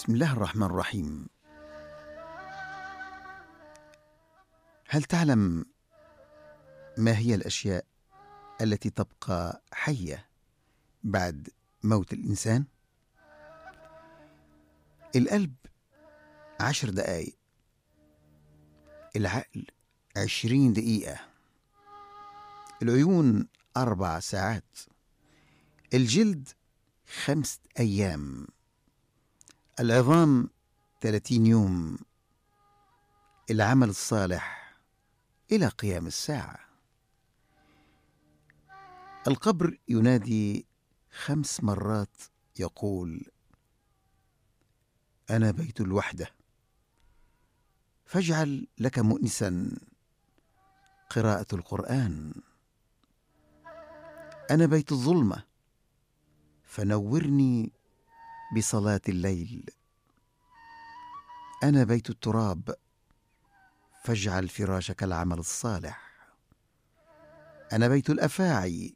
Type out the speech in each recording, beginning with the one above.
بسم الله الرحمن الرحيم. هل تعلم ما هي الأشياء التي تبقى حية بعد موت الإنسان؟ القلب 10 دقايق، العقل 20 دقيقة، العيون 4 ساعات، الجلد 5 أيام، العظام 30 يوم، العمل الصالح إلى قيام الساعة. القبر ينادي 5 مرات يقول: أنا بيت الوحدة، فاجعل لك مؤنسا قراءة القرآن. أنا بيت الظلمة، فنورني بصلاة الليل. أنا بيت التراب، فاجعل فراشك العمل الصالح. أنا بيت الأفاعي،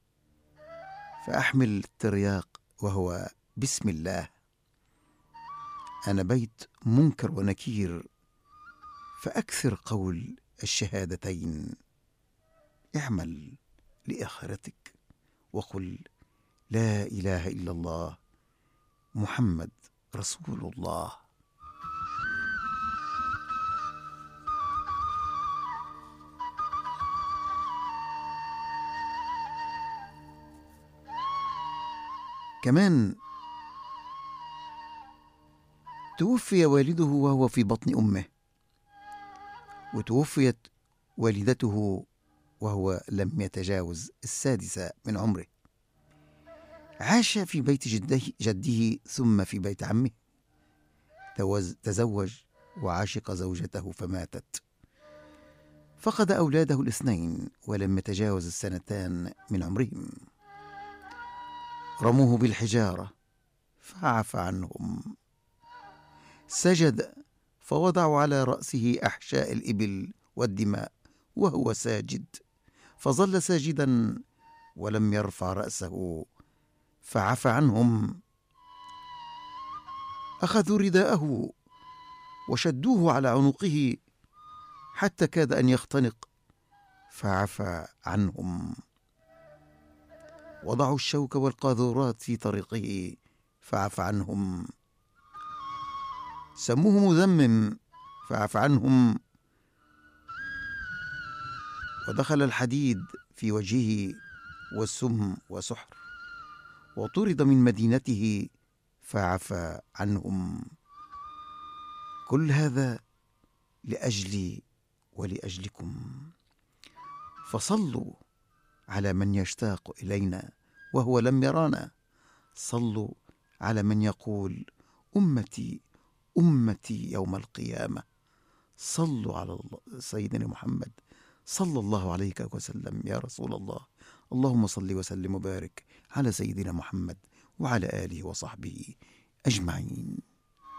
فأحمل الترياق وهو بسم الله. أنا بيت منكر ونكير، فأكثر قول الشهادتين. اعمل لآخرتك وقل: لا إله إلا الله محمد رسول الله. كمان توفي والده وهو في بطن أمه، وتوفيت والدته وهو لم يتجاوز 6 من عمره. عاش في بيت جده ثم في بيت عمه. تزوج وعاشق زوجته فماتت. فقد أولاده 2 ولم يتجاوز 2 من عمرهم. رموه بالحجارة فعفى عنهم. سجد فوضعوا على رأسه أحشاء الإبل والدماء وهو ساجد، فظل ساجدا ولم يرفع رأسه فعفى عنهم. أخذوا رداءه وشدوه على عنقه حتى كاد أن يختنق فعفى عنهم. وضعوا الشوك والقاذورات في طريقه فعفى عنهم. سموه مذمم فعفى عنهم. ودخل الحديد في وجهه والسم وسحر، وطرد من مدينته فعفى عنهم. كل هذا لأجلي ولأجلكم، فصلوا على من يشتاق إلينا وهو لم يرانا. صلوا على من يقول: أمتي أمتي يوم القيامة. صلوا على سيدنا محمد صلى الله عليه وسلم يا رسول الله. اللهم صل وسلم وبارك على سيدنا محمد وعلى آله وصحبه أجمعين.